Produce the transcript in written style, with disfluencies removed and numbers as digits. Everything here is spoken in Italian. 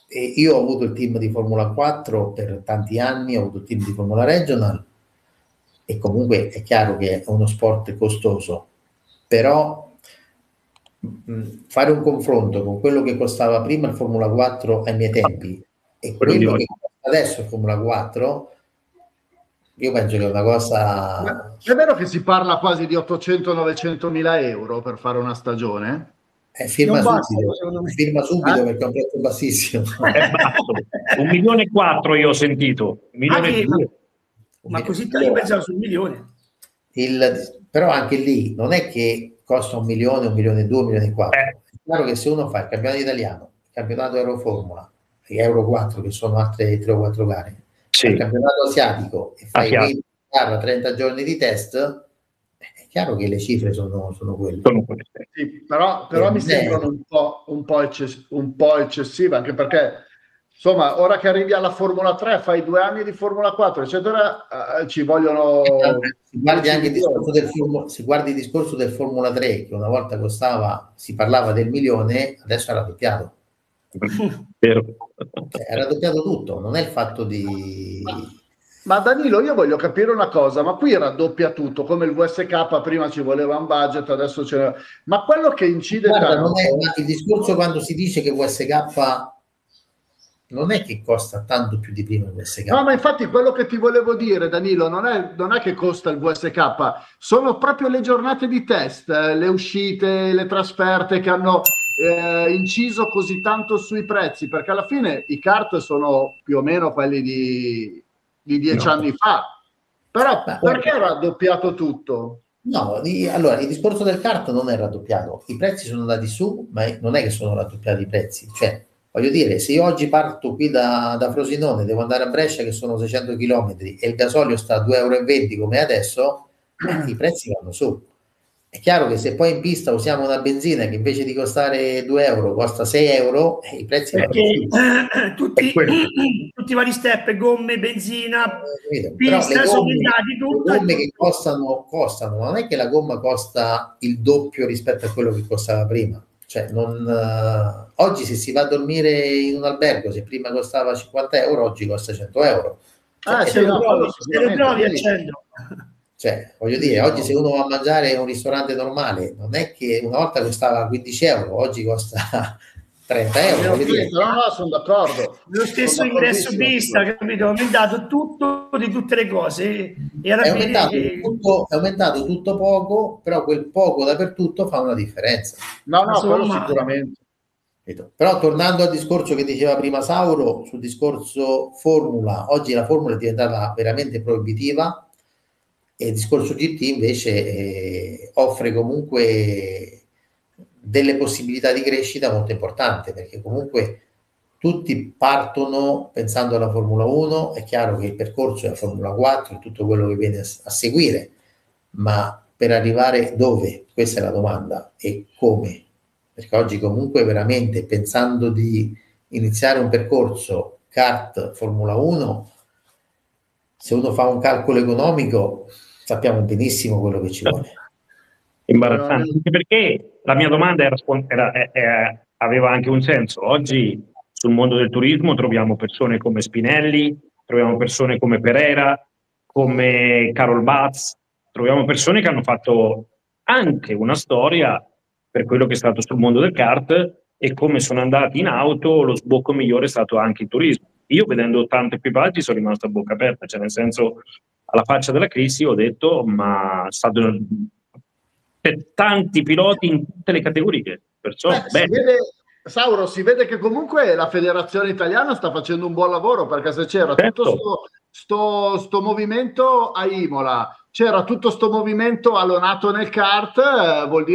io ho avuto il team di Formula 4 per tanti anni, ho avuto il team di Formula Regional e comunque è chiaro che è uno sport costoso, però fare un confronto con quello che costava prima il Formula 4 ai miei tempi e quello che costa adesso il Formula 4, io penso che è una cosa... È vero che si parla quasi di 800-900 mila euro per fare una stagione? Firma subito perché è un prezzo bassissimo. È basso. 1,4 milioni io ho sentito. 1,2 ma così io pensavo sul 1 milione. Però anche lì non è che costa 1 milione, 1,2 milioni, 1,4 milioni. È chiaro che se uno fa il campionato italiano, il campionato Euroformula e Euro 4, che sono altre 3 o 4 gare, il campionato asiatico e fai 20-30 giorni di test, è chiaro che le cifre sono quelle. Sì, però mi sembrano un po' eccessive, anche perché insomma, ora che arrivi alla Formula 3, fai 2 anni di Formula 4, eccetera, ci vogliono... Si guardi anche il discorso del Formula 3, che una volta costava, si parlava del milione, adesso è raddoppiato. È raddoppiato tutto, non è il fatto di... Ma Danilo, io voglio capire una cosa, ma qui raddoppia tutto, come il VSK prima ci voleva un budget, adesso c'è... Ma quello che incide... Guarda, il discorso quando si dice che VSK... non è che costa tanto più di prima il VSK. No, ma infatti quello che ti volevo dire, Danilo, non è che costa il VSK, sono proprio le giornate di test, le uscite, le trasferte che hanno inciso così tanto sui prezzi, perché alla fine i kart sono più o meno quelli di 10 anni fa. Però perché è raddoppiato tutto? No, allora il discorso del kart non è raddoppiato, i prezzi sono andati su, ma non è che sono raddoppiati i prezzi, cioè voglio dire, se io oggi parto qui da Frosinone, devo andare a Brescia che sono 600 km e il gasolio sta a 2,20 euro come adesso, i prezzi vanno su. È chiaro che se poi in pista usiamo una benzina che invece di costare 2 euro costa 6 euro, i prezzi vanno su. Tutti i vari step, gomme, benzina, pista, sono aumentati tutto. Le gomme che costano, non è che la gomma costa il doppio rispetto a quello che costava prima. Cioè, oggi se si va a dormire in un albergo, se prima costava 50 euro, oggi costa 100 euro. Se lo trovi al centro. Cioè, voglio dire, oggi se uno va a mangiare in un ristorante normale, non è che una volta costava 15 euro, oggi costa 30 euro. No, sono d'accordo. Lo stesso ingresso pista, capito? È aumentato tutto di tutte le cose. E alla è aumentato tutto poco, però quel poco dappertutto fa una differenza. No, quello sicuramente. Però tornando al discorso che diceva prima Sauro, sul discorso Formula, oggi la Formula è diventata veramente proibitiva e il discorso GT invece offre comunque delle possibilità di crescita molto importanti, perché comunque tutti partono pensando alla Formula 1, è chiaro che il percorso è la Formula 4 e tutto quello che viene a seguire, ma per arrivare dove? Questa è la domanda, e come? Perché oggi comunque veramente pensando di iniziare un percorso kart Formula 1, se uno fa un calcolo economico sappiamo benissimo quello che ci vuole. Imbarazzante, anche perché la mia domanda aveva anche un senso. Oggi sul mondo del turismo troviamo persone come Spinelli, troviamo persone come Pereira, come Carol Batz, troviamo persone che hanno fatto anche una storia per quello che è stato sul mondo del kart, e come sono andati in auto lo sbocco migliore è stato anche il turismo. Io vedendo tanti equipaggi sono rimasto a bocca aperta, cioè nel senso, alla faccia della crisi ho detto, ma per tanti piloti in tutte le categorie. Perciò, Sauro, si vede che comunque la federazione italiana sta facendo un buon lavoro, perché se c'era tutto sto movimento a Imola, c'era tutto sto movimento allonato nel kart, vuol dire